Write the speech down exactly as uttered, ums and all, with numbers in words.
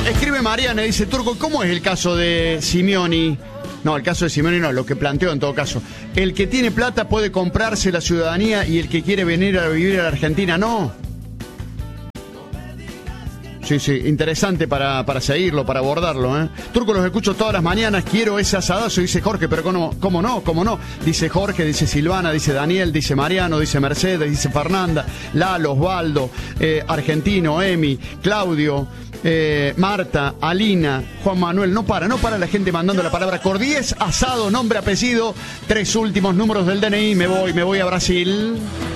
Escribe Mariana, dice, Turco, ¿cómo es el caso de Simeoni? No, el caso de Simeoni no, lo que planteó en todo caso. El que tiene plata puede comprarse la ciudadanía y el que quiere venir a vivir a la Argentina, no. Sí, sí, interesante para, para seguirlo, para abordarlo, ¿eh? Turco, los escucho todas las mañanas, quiero ese asadazo, dice Jorge, pero ¿cómo, cómo no? ¿Cómo no? Dice Jorge, dice Silvana, dice Daniel, dice Mariano, dice Mercedes, dice Fernanda, Lalo, Osvaldo, eh, Argentino, Emi, Claudio, eh, Marta, Alina, Juan Manuel, no para, no para la gente mandando la palabra Cordies, asado, nombre, apellido, tres últimos números del D N I, me voy, me voy a Brasil.